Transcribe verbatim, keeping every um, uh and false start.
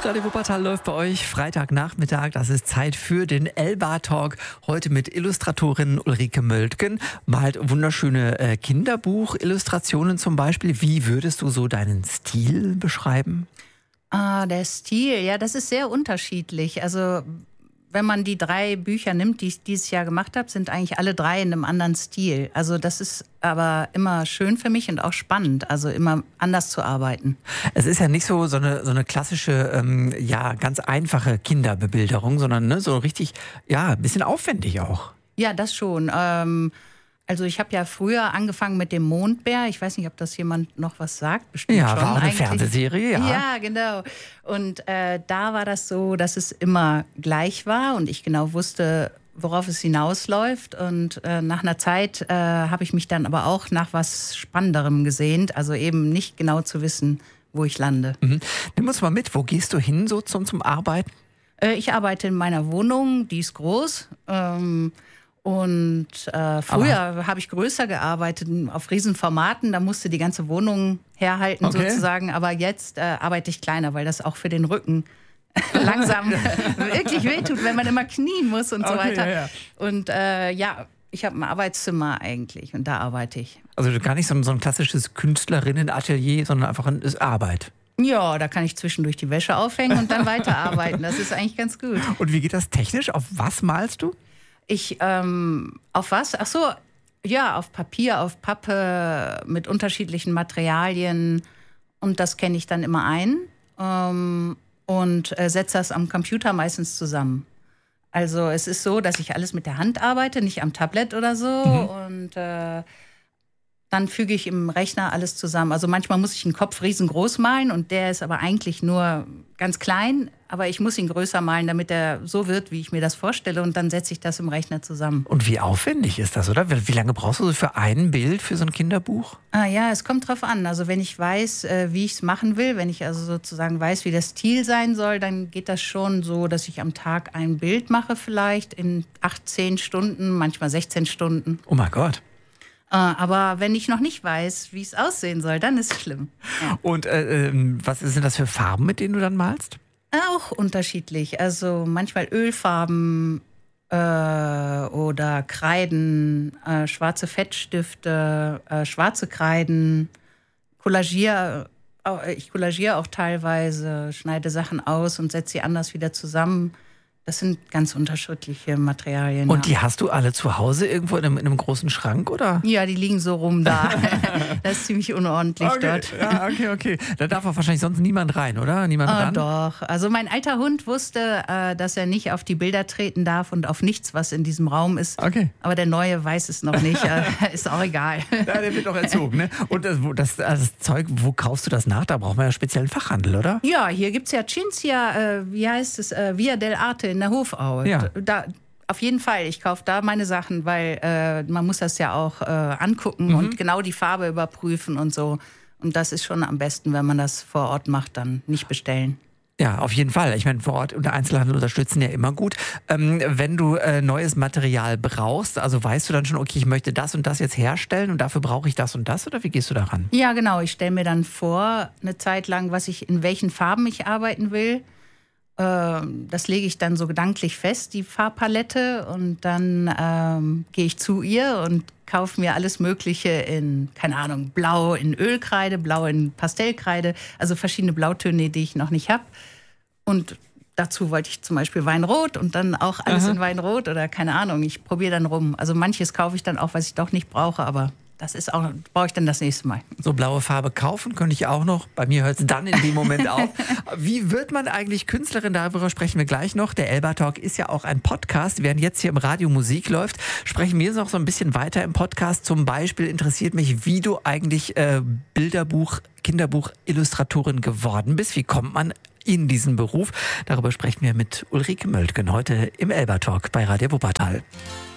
Radio Wuppertal läuft bei euch Freitagnachmittag. Das ist Zeit für den Elba-Talk. Heute mit Illustratorin Ulrike Möltgen. Malt wunderschöne äh, Kinderbuch-Illustrationen zum Beispiel. Wie würdest du so deinen Stil beschreiben? Ah, der Stil, ja, das ist sehr unterschiedlich. Also wenn man die drei Bücher nimmt, die ich dieses Jahr gemacht habe, sind eigentlich alle drei in einem anderen Stil. Also das ist aber immer schön für mich und auch spannend, also immer anders zu arbeiten. Es ist ja nicht so so eine, so eine klassische, ähm, ja, ganz einfache Kinderbebilderung, sondern ne, so richtig, ja, ein bisschen aufwendig auch. Ja, das schon. Ähm, also ich habe ja früher angefangen mit dem Mondbär. Ich weiß nicht, ob das jemand noch was sagt. Bestimmt ja, schon. war auch eine eigentlich. Fernsehserie, ja. Ja, genau. Und äh, da war das so, dass es immer gleich war und ich genau wusste, worauf es hinausläuft. Und äh, nach einer Zeit äh, habe ich mich dann aber auch nach was Spannenderem gesehnt. Also eben nicht genau zu wissen, wo ich lande. Mhm. Nimm uns mal mit, wo gehst du hin so zum, zum Arbeiten? Äh, ich arbeite in meiner Wohnung, die ist groß. Ähm, Und äh, früher habe ich größer gearbeitet, auf Riesenformaten. Da musste die ganze Wohnung herhalten okay. sozusagen. Aber jetzt äh, arbeite ich kleiner, weil das auch für den Rücken langsam wirklich wehtut, wenn man immer knien muss und so okay, weiter. Ja, ja. Und äh, ja, ich habe ein Arbeitszimmer eigentlich und da arbeite ich. Also gar nicht so ein, so ein klassisches Künstlerinnenatelier, sondern einfach eine Arbeit. Ja, da kann ich zwischendurch die Wäsche aufhängen und dann weiterarbeiten. Das ist eigentlich ganz gut. Und wie geht das technisch? Auf was malst du? Ich, ähm, auf was? Ach so, ja, auf Papier, auf Pappe, mit unterschiedlichen Materialien. Und das kenne ich dann immer ein ähm, und äh, setze das am Computer meistens zusammen. Also es ist so, dass ich alles mit der Hand arbeite, nicht am Tablet oder so. Mhm. Und äh, dann füge ich im Rechner alles zusammen. Also manchmal muss ich einen Kopf riesengroß malen und der ist aber eigentlich nur ganz klein. Aber ich muss ihn größer malen, damit er so wird, wie ich mir das vorstelle. Und dann setze ich das im Rechner zusammen. Und wie aufwendig ist das, oder? Wie lange brauchst du so für ein Bild, für so ein Kinderbuch? Ah ja, es kommt drauf an. Also wenn ich weiß, wie ich es machen will, wenn ich also sozusagen weiß, wie der Stil sein soll, dann geht das schon so, dass ich am Tag ein Bild mache vielleicht in acht, zehn Stunden, manchmal sechzehn Stunden. Oh mein Gott. Aber wenn ich noch nicht weiß, wie es aussehen soll, dann ist es schlimm. Ja. Und äh, was sind das für Farben, mit denen du dann malst? Auch unterschiedlich. Also manchmal Ölfarben äh, oder Kreiden, äh, schwarze Fettstifte, äh, schwarze Kreiden. Collagier, ich collagiere auch teilweise, schneide Sachen aus und setze sie anders wieder zusammen. Das sind ganz unterschiedliche Materialien. Und die ja. hast du alle zu Hause irgendwo in einem, in einem großen Schrank, oder? Ja, die liegen so rum da. Das ist ziemlich unordentlich okay. dort. Ja, okay, okay. Da darf auch wahrscheinlich sonst niemand rein, oder? Niemand oh, ran? Doch. Also mein alter Hund wusste, äh, dass er nicht auf die Bilder treten darf und auf nichts, was in diesem Raum ist. Okay. Aber der Neue weiß es noch nicht. Ist auch egal. Ja, der wird auch erzogen, ne? Und das, das, das Zeug, wo kaufst du das nach? Da braucht man ja speziellen Fachhandel, oder? Ja, hier gibt es ja Cinzia, äh, wie heißt es, äh, Via del Arte in der Hofaue. Ja. Da, auf jeden Fall, ich kaufe da meine Sachen, weil äh, man muss das ja auch äh, angucken mhm. und genau die Farbe überprüfen und so. Und das ist schon am besten, wenn man das vor Ort macht, dann nicht bestellen. Ja, auf jeden Fall. Ich meine, vor Ort und der Einzelhandel unterstützen ja immer gut. Ähm, wenn du äh, neues Material brauchst, also weißt du dann schon, okay, ich möchte das und das jetzt herstellen und dafür brauche ich das und das, oder wie gehst du daran? Ja, genau. Ich stelle mir dann vor, eine Zeit lang, was ich, in welchen Farben ich arbeiten will. Das lege ich dann so gedanklich fest, die Farbpalette. Und dann ähm, gehe ich zu ihr und kaufe mir alles Mögliche in, keine Ahnung, Blau in Ölkreide, Blau in Pastellkreide. Also verschiedene Blautöne, die ich noch nicht habe. Und dazu wollte ich zum Beispiel Weinrot und dann auch alles Aha. in Weinrot oder keine Ahnung. Ich probiere dann rum. Also manches kaufe ich dann auch, was ich doch nicht brauche, aber das ist auch, brauche ich dann das nächste Mal. So blaue Farbe kaufen könnte ich auch noch. Bei mir hört es dann in dem Moment auf. Wie wird man eigentlich Künstlerin? Darüber sprechen wir gleich noch. Der Elba Talk ist ja auch ein Podcast. Während jetzt hier im Radio Musik läuft, sprechen wir noch so ein bisschen weiter im Podcast. Zum Beispiel interessiert mich, wie du eigentlich äh, Bilderbuch, Kinderbuch, Illustratorin geworden bist. Wie kommt man in diesen Beruf? Darüber sprechen wir mit Ulrike Möltgen heute im Elba Talk bei Radio Wuppertal.